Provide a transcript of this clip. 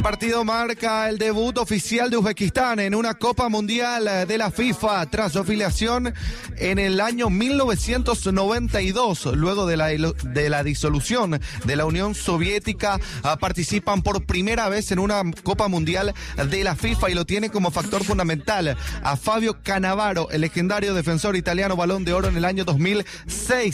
Partido marca el debut oficial de Uzbekistán en una Copa Mundial de la FIFA tras su afiliación en el año 1992. Luego de la disolución de la Unión Soviética, participan por primera vez en una Copa Mundial de la FIFA y lo tiene como factor fundamental a Fabio Cannavaro, el legendario defensor italiano, Balón de Oro en el año 2006.